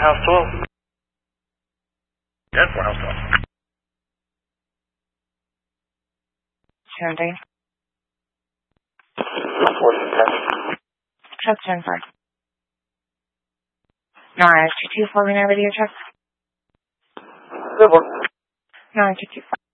House 12. 10 for House 12. Sharon Dane. What's the test? Check 10 4. Nora 224 Minerva, video check. Good one. Nora 224.